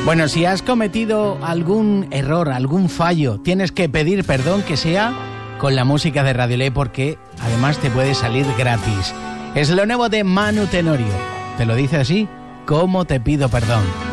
Bueno, si has cometido algún error, algún fallo, tienes que pedir perdón, que sea con la música de Radiolé, porque además te puede salir gratis. Es lo nuevo de Manu Tenorio. Te lo dice así: ¿cómo te pido perdón?